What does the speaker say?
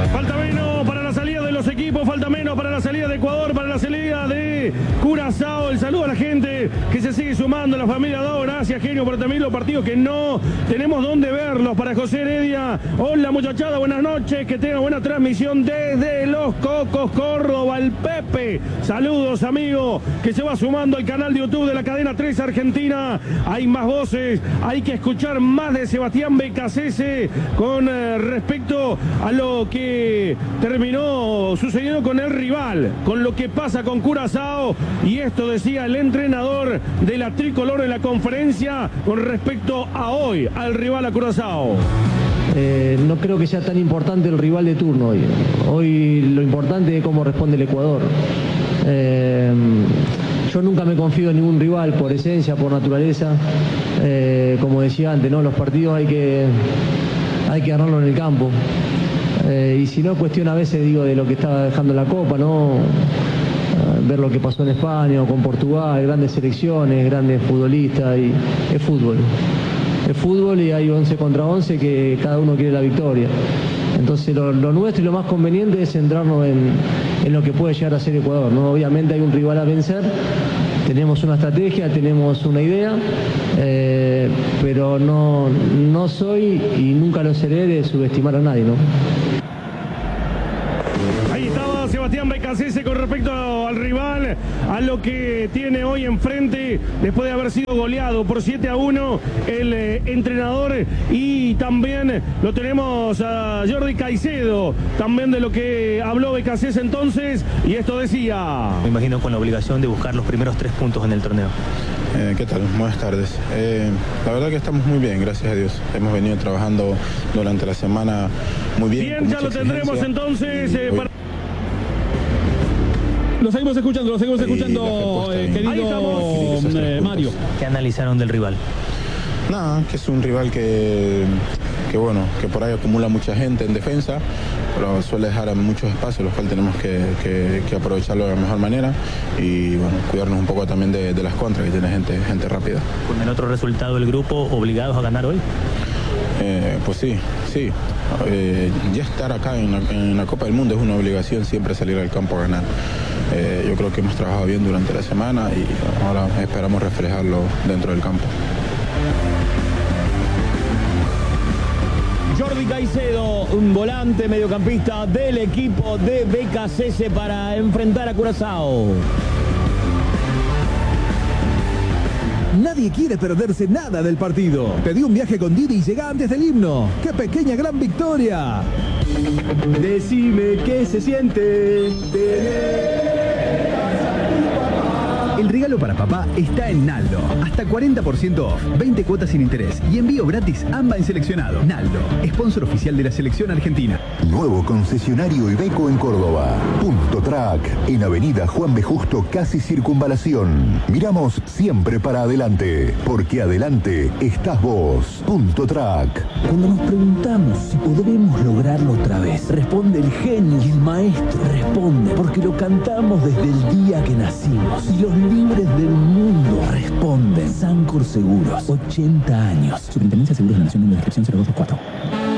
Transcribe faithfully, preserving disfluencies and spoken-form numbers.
Falta menos para la salida de los equipos, falta menos para la salida de Ecuador, para la salida de Curazao. El saludo a la gente que se sigue sumando, la familia Dao, gracias genio, por también los partidos que no tenemos dónde verlos. Para José Heredia, hola muchachada, buenas noches, que tengan buena transmisión desde Los Cocos, Córdoba, el Pepe. Saludos amigo, que se va sumando al canal de YouTube de la cadena tres Argentina. Hay más voces, hay que escuchar más de Sebastián Becasese con eh, respecto a lo que terminó sucediendo con el rival, con lo que pasa con Curazao, y esto decía el entrenador de la tricolor en la conferencia con respecto a hoy, al rival a Curazao. Eh, no creo que sea tan importante el rival de turno hoy. Hoy lo importante es cómo responde el Ecuador. Eh, yo nunca me confío en ningún rival por esencia, por naturaleza. Eh, como decía antes, ¿no? Los partidos hay que, hay que ganarlos en el campo. Eh, y si no, cuestión a veces digo de lo que está dejando la Copa, ¿no? Eh, ver lo que pasó en España o con Portugal, grandes selecciones, grandes futbolistas, y es fútbol. Es fútbol y hay once contra once que cada uno quiere la victoria. Entonces lo, lo nuestro y lo más conveniente es centrarnos en, en lo que puede llegar a ser Ecuador, ¿no? Obviamente hay un rival a vencer, tenemos una estrategia, tenemos una idea, eh, pero no, no soy y nunca lo seré de subestimar a nadie, ¿no? Ahí estaba Sebastián Becasese con respecto al rival, a lo que tiene hoy enfrente, después de haber sido goleado por siete a uno el eh, entrenador, y también lo tenemos a Jordi Caicedo, también de lo que habló Becasese entonces, y esto decía. Me imagino con la obligación de buscar los primeros tres puntos en el torneo. Eh, ¿Qué tal? Buenas tardes. Eh, la verdad que estamos muy bien, gracias a Dios. Hemos venido trabajando durante la semana muy bien. Bien, ya lo tendremos entonces. Eh, para... Lo seguimos escuchando, lo seguimos escuchando, eh, querido eh, Mario. ¿Qué analizaron del rival? Nada, que es un rival que, que bueno, que por ahí acumula mucha gente en defensa, pero suele dejar muchos espacios, los cuales tenemos que, que, que aprovecharlo de la mejor manera y bueno, cuidarnos un poco también de, de las contras, que tiene gente, gente rápida. ¿Con el otro resultado del grupo obligados a ganar hoy? Eh, pues sí, sí. Eh, ya estar acá en la, en la Copa del Mundo es una obligación, siempre salir al campo a ganar. Eh, yo creo que hemos trabajado bien durante la semana y ahora esperamos reflejarlo dentro del campo. Jordi Caicedo, un volante mediocampista del equipo de Becasese para enfrentar a Curazao. Nadie quiere perderse nada del partido. Pedí un viaje con Didi y llega antes del himno. ¡Qué pequeña gran victoria! Decime qué se siente tener... El regalo para papá está en Naldo. Hasta cuarenta por ciento off, veinte cuotas sin interés y envío gratis AMBA en seleccionado. Naldo, sponsor oficial de la selección argentina. Nuevo concesionario Iveco en Córdoba. Punto Track, en Avenida Juan B. Justo, casi Circunvalación. Miramos siempre para adelante, porque adelante estás vos. Punto Track. Cuando nos preguntamos si podremos lograrlo otra vez, responde el genio y el maestro. Responde porque lo cantamos desde el día que nacimos. Y los libres del mundo responden. Sancor Seguros, ochenta años. Superintendencia de Seguros de la Nación, número de inscripción cero dos dos cuatro.